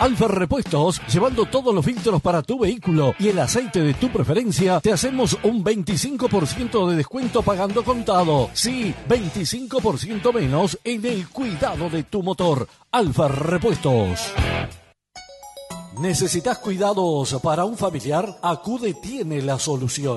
Alfa Repuestos, llevando todos los filtros para tu vehículo y el aceite de tu preferencia, te hacemos un 25% de descuento pagando contado. Sí, 25% menos en el cuidado de tu motor. Alfa Repuestos. ¿Necesitas cuidados para un familiar? Acude tiene la solución.